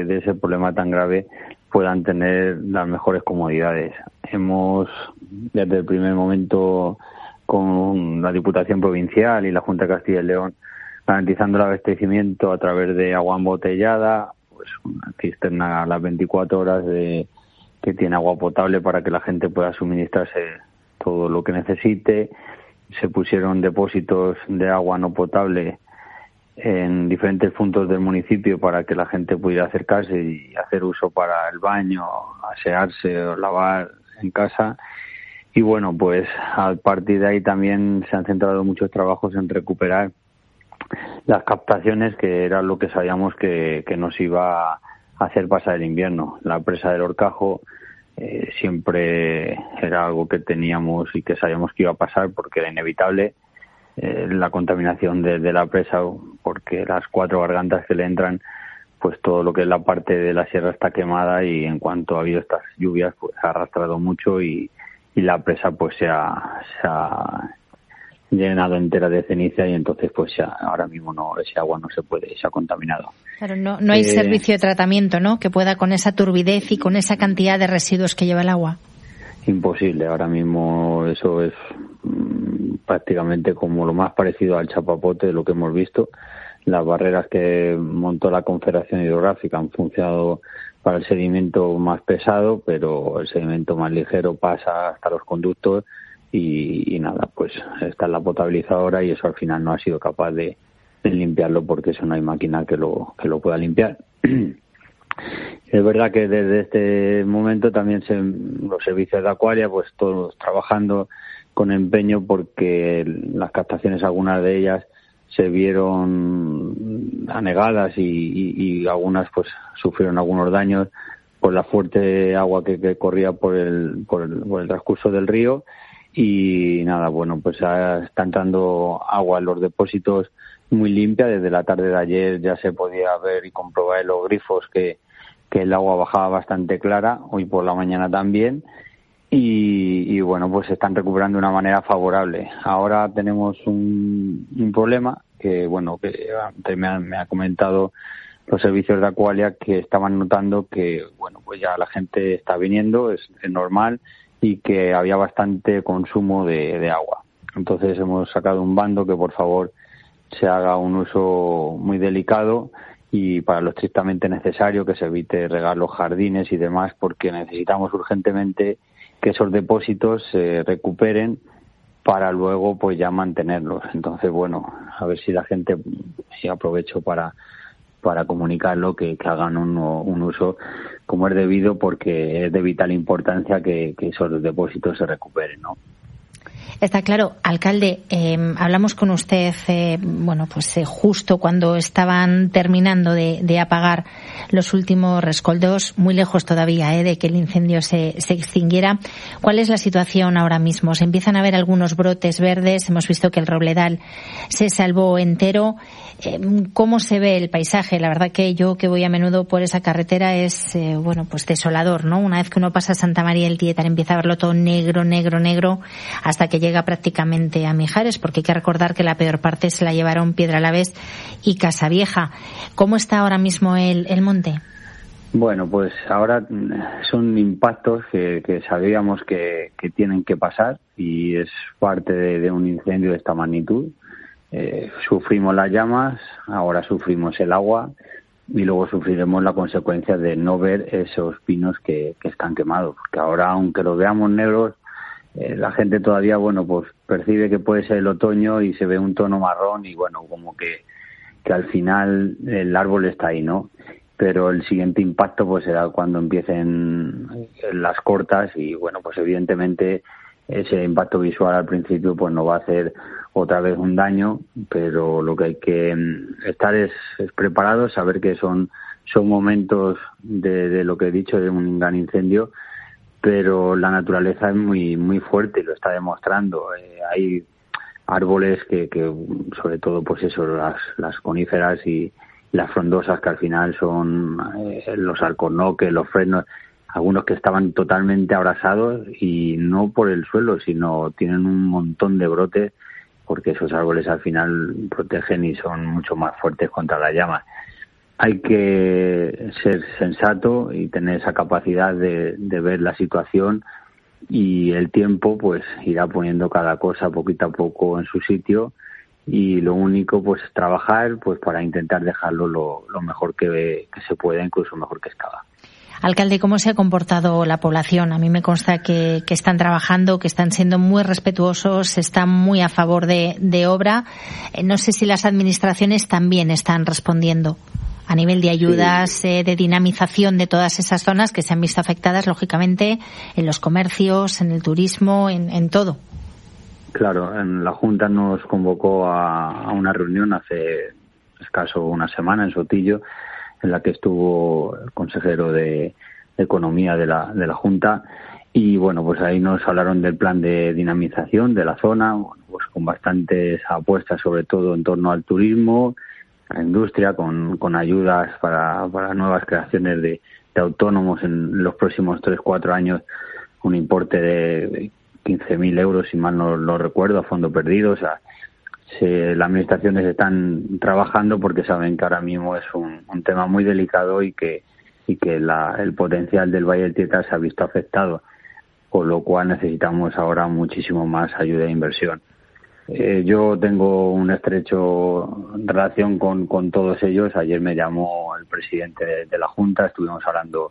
de ese problema tan grave puedan tener las mejores comodidades. Hemos, desde el primer momento, con la Diputación Provincial y la Junta de Castilla y León, garantizando el abastecimiento a través de agua embotellada, pues una cisterna a las 24 horas que tiene agua potable para que la gente pueda suministrarse todo lo que necesite. Se pusieron depósitos de agua no potable en diferentes puntos del municipio para que la gente pudiera acercarse y hacer uso para el baño, asearse o lavar en casa. Y bueno, pues a partir de ahí también se han centrado muchos trabajos en recuperar las captaciones, que era lo que sabíamos que nos iba a hacer pasar el invierno. La presa del Horcajo siempre era algo que teníamos y que sabíamos que iba a pasar porque era inevitable la contaminación de la presa, porque las 4 gargantas que le entran, pues todo lo que es la parte de la sierra está quemada, y en cuanto ha habido estas lluvias pues ha arrastrado mucho y la presa pues se ha llenado entera de ceniza, y entonces pues ahora mismo ese agua no se puede, se ha contaminado. Claro, no hay servicio de tratamiento, ¿no?, que pueda, con esa turbidez y con esa cantidad de residuos que lleva el agua. Imposible, ahora mismo eso es prácticamente como lo más parecido al chapapote de lo que hemos visto. Las barreras que montó la Confederación Hidrográfica han funcionado para el sedimento más pesado, pero el sedimento más ligero pasa hasta los conductos y nada, pues está en la potabilizadora, y eso al final no ha sido capaz de limpiarlo, porque eso no hay máquina que lo pueda limpiar. Es verdad que desde este momento también los servicios de Aqualia, pues todos trabajando con empeño, porque las captaciones, algunas de ellas, se vieron anegadas y algunas pues sufrieron algunos daños por la fuerte agua que corría por el transcurso del río. Y nada, bueno, pues está entrando agua en los depósitos muy limpia. Desde la tarde de ayer ya se podía ver y comprobar en los grifos que el agua bajaba bastante clara, hoy por la mañana también, y bueno, pues se están recuperando de una manera favorable. Ahora tenemos un problema que, bueno, que antes me ha comentado los servicios de Aqualia, que estaban notando que, bueno, pues ya la gente está viniendo, es normal, y que había bastante consumo de agua. Entonces hemos sacado un bando que por favor se haga un uso muy delicado y para lo estrictamente necesario, que se evite regar los jardines y demás, porque necesitamos urgentemente que esos depósitos se recuperen para luego pues ya mantenerlos. Entonces, bueno, a ver si la gente, si aprovecho para comunicarlo, que hagan un uso como es debido, porque es de vital importancia que esos depósitos se recuperen, ¿no? Está claro, alcalde. Hablamos con usted, justo cuando estaban terminando de apagar los últimos rescoldos, muy lejos todavía de que el incendio se extinguiera. ¿Cuál es la situación ahora mismo? Se empiezan a ver algunos brotes verdes. Hemos visto que el Robledal se salvó entero. ¿Cómo se ve el paisaje? La verdad que yo, que voy a menudo por esa carretera, es desolador, ¿no? Una vez que uno pasa Santa María del Tietar, empieza a verlo todo negro, hasta que llega prácticamente a Mijares, porque hay que recordar que la peor parte se la llevaron Piedralavés y Casavieja. ¿Cómo está ahora mismo el monte? Bueno, pues ahora son impactos que sabíamos que tienen que pasar, y es parte de un incendio de esta magnitud. Sufrimos las llamas, ahora sufrimos el agua, y luego sufriremos la consecuencia de no ver esos pinos que están quemados, porque ahora, aunque los veamos negros, la gente todavía, pues percibe que puede ser el otoño y se ve un tono marrón, y como que al final el árbol está ahí, ¿no? Pero el siguiente impacto pues será cuando empiecen las cortas, y pues evidentemente ese impacto visual al principio pues no va a hacer otra vez un daño, pero lo que hay que estar es preparados, saber que son momentos de lo que he dicho, de un gran incendio, pero la naturaleza es muy muy fuerte y lo está demostrando. Hay árboles que sobre todo pues eso, las coníferas y las frondosas, que al final son los alcornoques, los fresnos, algunos que estaban totalmente abrasados, y no por el suelo, sino tienen un montón de brotes, porque esos árboles al final protegen y son mucho más fuertes contra las llamas. hay que ser sensato y tener esa capacidad de ver la situación, y el tiempo pues irá poniendo cada cosa poquito a poco en su sitio, y lo único pues es trabajar pues para intentar dejarlo lo mejor que se pueda, incluso mejor que estaba. Alcalde, ¿cómo se ha comportado la población? A mí me consta que están trabajando, que están siendo muy respetuosos, están muy a favor de obra. No sé si las administraciones también están respondiendo a nivel de ayudas, sí, de dinamización de todas esas zonas que se han visto afectadas, lógicamente, en los comercios, en el turismo, en todo. Claro, la Junta nos convocó a una reunión hace escaso una semana en Sotillo, en la que estuvo el consejero de Economía de la Junta, y bueno, pues ahí nos hablaron del plan de dinamización de la zona, pues con bastantes apuestas, sobre todo en torno al turismo, a la industria, con ayudas para nuevas creaciones de autónomos en los próximos 3-4 años, un importe de 15.000 euros, si mal no lo recuerdo, a fondo perdido. O sea, las administraciones están trabajando porque saben que ahora mismo es un tema muy delicado y que el potencial del Valle del Tieta se ha visto afectado, con lo cual necesitamos ahora muchísimo más ayuda e inversión. Yo tengo un estrecho relación con todos ellos. Ayer me llamó el presidente de la Junta, estuvimos hablando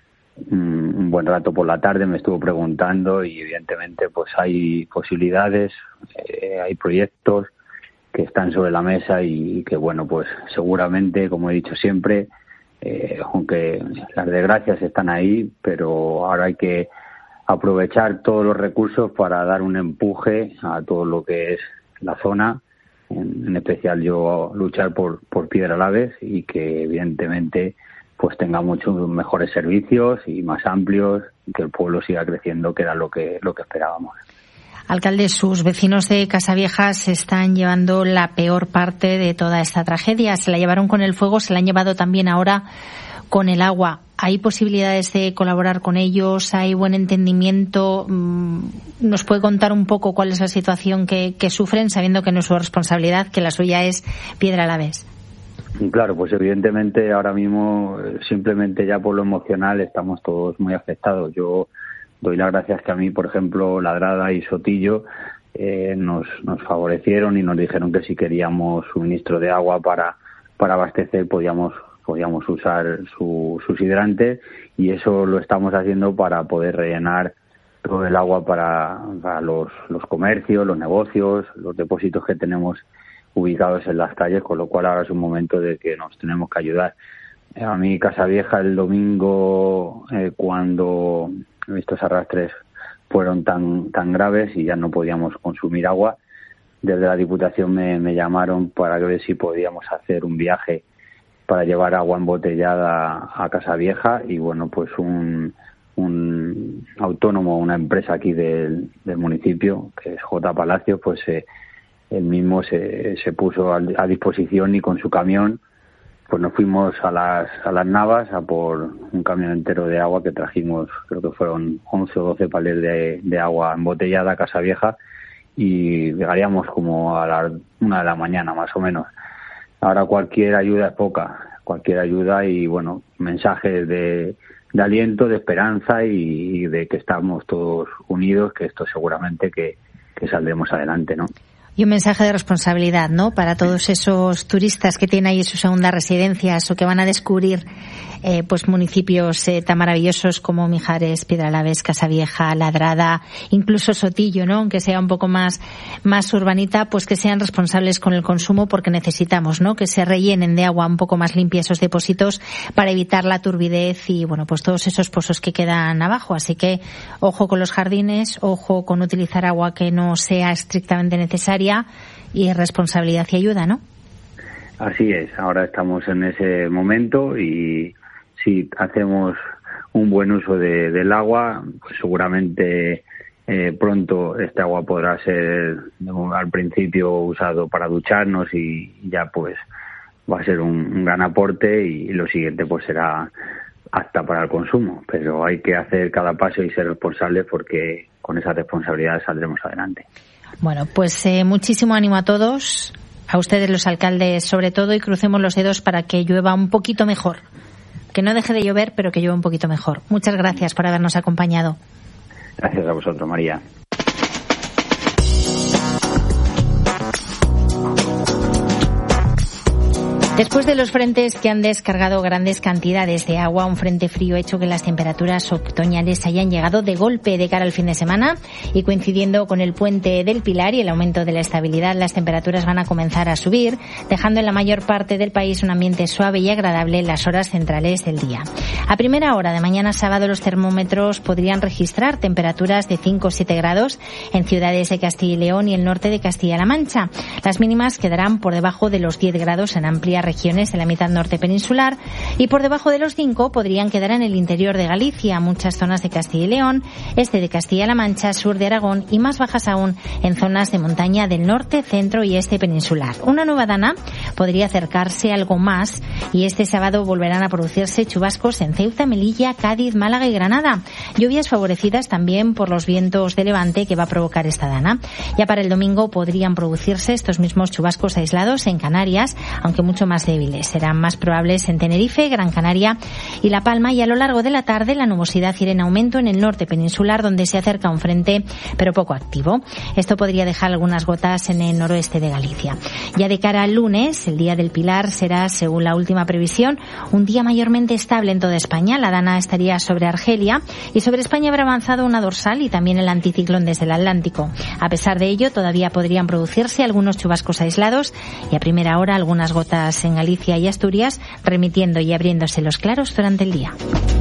un buen rato por la tarde, me estuvo preguntando, y evidentemente pues hay posibilidades, hay proyectos que están sobre la mesa y que bueno, pues seguramente, como he dicho siempre, aunque las desgracias están ahí, pero ahora hay que aprovechar todos los recursos para dar un empuje a todo lo que es la zona, en especial yo luchar por Piedralaves, y que evidentemente pues tenga muchos mejores servicios y más amplios, y que el pueblo siga creciendo, que era lo que esperábamos. Alcalde, sus vecinos de Casavieja se están llevando la peor parte de toda esta tragedia. Se la llevaron con el fuego, se la han llevado también ahora con el agua. ¿Hay posibilidades de colaborar con ellos? ¿Hay buen entendimiento? ¿Nos puede contar un poco cuál es la situación que sufren, sabiendo que no es su responsabilidad, que la suya es Piedralaves? Claro, pues evidentemente ahora mismo, simplemente ya por lo emocional, estamos todos muy afectados. Yo doy las gracias que a mí, por ejemplo, Ladrada y Sotillo nos favorecieron y nos dijeron que si queríamos suministro de agua para abastecer podíamos usar sus hidrantes, y eso lo estamos haciendo para poder rellenar todo el agua para los comercios, los negocios, los depósitos que tenemos ubicados en las calles, con lo cual ahora es un momento de que nos tenemos que ayudar. A mí Casavieja el domingo, cuando estos arrastres fueron tan graves y ya no podíamos consumir agua, desde la Diputación me llamaron para ver si podíamos hacer un viaje para llevar agua embotellada a Casavieja, y bueno, pues un autónomo, una empresa aquí del municipio, que es J. Palacio, pues él mismo se puso a disposición, y con su camión pues nos fuimos a las Navas a por un camión entero de agua que trajimos. Creo que fueron 11 o 12 palés de agua embotellada a Casavieja, y llegaríamos como a las 1 de la mañana más o menos. Ahora cualquier ayuda es poca, cualquier ayuda, y bueno, mensajes de aliento, de esperanza y de que estamos todos unidos, que esto seguramente que saldremos adelante, ¿no? Y un mensaje de responsabilidad, ¿no?, para todos esos turistas que tienen ahí sus segundas residencias o que van a descubrir pues municipios tan maravillosos como Mijares, Piedralaves, Casavieja, Ladrada, incluso Sotillo, ¿no?, aunque sea un poco más urbanita, pues que sean responsables con el consumo, porque necesitamos, ¿no?, que se rellenen de agua un poco más limpia esos depósitos para evitar la turbidez y, bueno, pues todos esos pozos que quedan abajo. Así que ojo con los jardines, ojo con utilizar agua que no sea estrictamente necesaria, y responsabilidad y ayuda, ¿no? Así es, ahora estamos en ese momento, y si hacemos un buen uso del agua, pues seguramente pronto este agua podrá ser al principio usado para ducharnos, y ya pues va a ser un gran aporte, y lo siguiente pues será apta para el consumo. Pero hay que hacer cada paso y ser responsables, porque con esa responsabilidad saldremos adelante. Bueno, pues muchísimo ánimo a todos. a ustedes los alcaldes sobre todo, y crucemos los dedos para que llueva un poquito mejor. Que no deje de llover, pero que llueva un poquito mejor. Muchas gracias por habernos acompañado. Gracias a vosotros, María. Después de los frentes que han descargado grandes cantidades de agua, un frente frío ha hecho que las temperaturas otoñales hayan llegado de golpe de cara al fin de semana, y coincidiendo con el puente del Pilar y el aumento de la estabilidad, las temperaturas van a comenzar a subir, dejando en la mayor parte del país un ambiente suave y agradable en las horas centrales del día. A primera hora de mañana sábado los termómetros podrían registrar temperaturas de 5 o 7 grados en ciudades de Castilla y León y el norte de Castilla-La Mancha. Las mínimas quedarán por debajo de los 10 grados en amplias regiones de la mitad norte peninsular, y por debajo de los 5 podrían quedar en el interior de Galicia, muchas zonas de Castilla y León, este de Castilla-La Mancha, sur de Aragón y más bajas aún en zonas de montaña del norte, centro y este peninsular. Una nueva dana podría acercarse algo más, y este sábado volverán a producirse chubascos en Ceuta, Melilla, Cádiz, Málaga y Granada. Lluvias favorecidas también por los vientos de levante que va a provocar esta dana. Ya para el domingo podrían producirse estos mismos chubascos aislados en Canarias, aunque mucho más débiles. Serán más probables en Tenerife, Gran Canaria y La Palma, y a lo largo de la tarde la nubosidad irá en aumento en el norte peninsular, donde se acerca un frente pero poco activo. Esto podría dejar algunas gotas en el noroeste de Galicia. Ya de cara al lunes, el día del Pilar será, según la última previsión, un día mayormente estable en toda España. La dana estaría sobre Argelia y sobre España habrá avanzado una dorsal y también el anticiclón desde el Atlántico. A pesar de ello, todavía podrían producirse algunos chubascos aislados y a primera hora algunas gotas en Galicia y Asturias, remitiendo y abriéndose los claros durante el día.